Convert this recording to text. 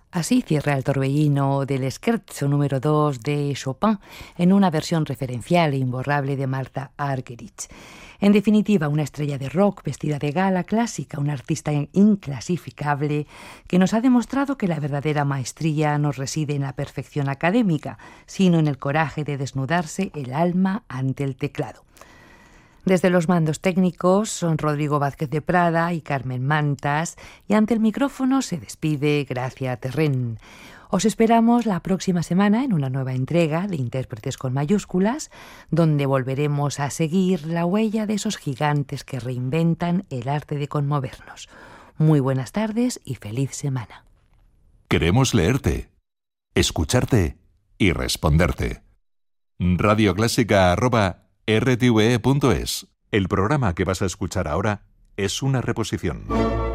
Así cierra el torbellino del Scherzo número 2 de Chopin en una versión referencial e imborrable de Martha Argerich. En definitiva, una estrella de rock vestida de gala clásica, una artista inclasificable que nos ha demostrado que la verdadera maestría no reside en la perfección académica, sino en el coraje de desnudarse el alma ante el teclado. Desde los mandos técnicos son Rodrigo Vázquez de Prada y Carmen Mantas, y ante el micrófono se despide Gracia Terrén. Os esperamos la próxima semana en una nueva entrega de Intérpretes con mayúsculas, donde volveremos a seguir la huella de esos gigantes que reinventan el arte de conmovernos. Muy buenas tardes y feliz semana. Queremos leerte, escucharte y responderte. radioclásica@rtve.es. El programa que vas a escuchar ahora es una reposición.